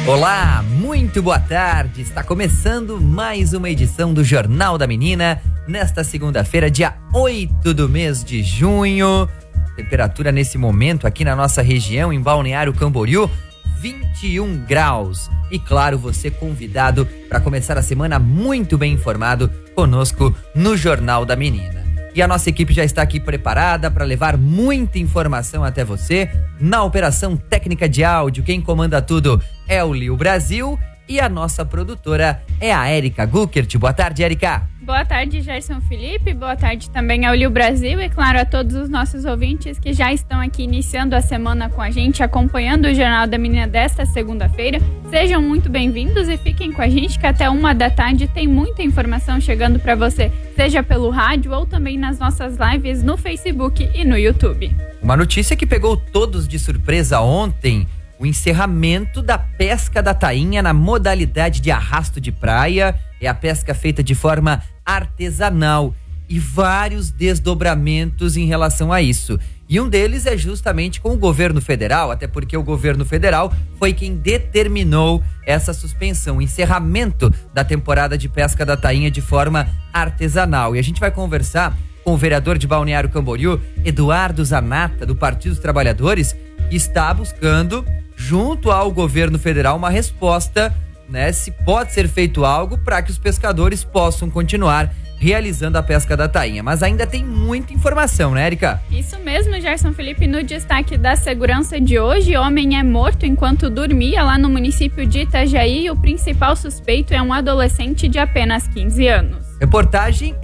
Olá, muito boa tarde. Está começando mais uma edição do Jornal da Menina, nesta segunda-feira, dia 8 do mês de junho. Temperatura nesse momento aqui na nossa região, em Balneário Camboriú, 21 graus. E claro, você convidado para começar a semana muito bem informado conosco no Jornal da Menina. E a nossa equipe já está aqui preparada para levar muita informação até você. Na operação técnica de áudio, quem comanda tudo é o Lio Brasil e a nossa produtora é a Érica Guckert. Boa tarde, Érica. Boa tarde, Gerson Felipe. Boa tarde também ao Lio Brasil e, claro, a todos os nossos ouvintes que já estão aqui iniciando a semana com a gente, acompanhando o Jornal da Menina desta segunda-feira. Sejam muito bem-vindos e fiquem com a gente que até 13h tem muita informação chegando para você, seja pelo rádio ou também nas nossas lives no Facebook e no YouTube. Uma notícia que pegou todos de surpresa ontem: o encerramento da pesca da tainha na modalidade de arrasto de praia. É a pesca feita de forma artesanal e vários desdobramentos em relação a isso. E um deles é justamente com o governo federal, até porque o governo federal foi quem determinou essa suspensão, o encerramento da temporada de pesca da tainha de forma artesanal. E a gente vai conversar com o vereador de Balneário Camboriú, Eduardo Zanata, do Partido dos Trabalhadores, que está buscando, junto ao governo federal, uma resposta, né, se pode ser feito algo para que os pescadores possam continuar realizando a pesca da tainha. Mas ainda tem muita informação, né, Érica? Isso mesmo, Gerson Felipe. No destaque da segurança de hoje, homem é morto enquanto dormia lá no município de Itajaí e o principal suspeito é um adolescente de apenas 15 anos. Reportagem